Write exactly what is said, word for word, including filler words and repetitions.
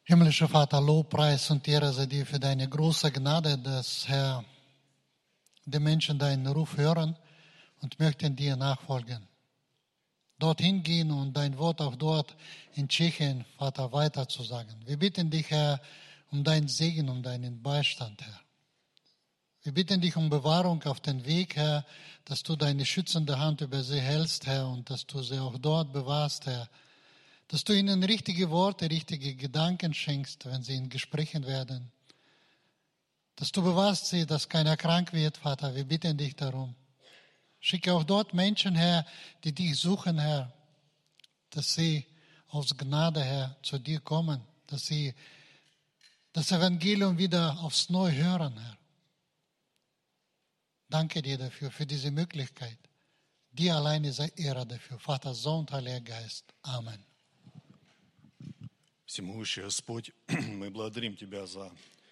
Himmlischer Vater, Lobpreis und Ehre sei dir für deine große Gnade, dass, Herr, die Menschen deinen Ruf hören und möchten dir nachfolgen. Dorthin gehen und dein Wort auch dort in Tschechien, Vater, weiterzusagen. Wir bitten dich, Herr, um deinen Segen, um deinen Beistand, Herr. Wir bitten dich um Bewahrung auf den Weg, Herr, dass du deine schützende Hand über sie hältst, Herr, und dass du sie auch dort bewahrst, Herr. Dass du ihnen richtige Worte, richtige Gedanken schenkst, wenn sie in Gesprächen werden. Dass du bewahrst sie, dass keiner krank wird, Vater. Wir bitten dich darum. Schicke auch dort Menschen, Herr, die dich suchen, Herr, dass sie aus Gnade, Herr, zu dir kommen, dass sie das Evangelium wieder aufs Neue hören, Herr. Danke dir dafür, für diese Möglichkeit. Dir alleine sei Ehre dafür, Vater, Sohn und Heiliger Geist. Amen. Всемогущий Господь, мы благодарим Тебя за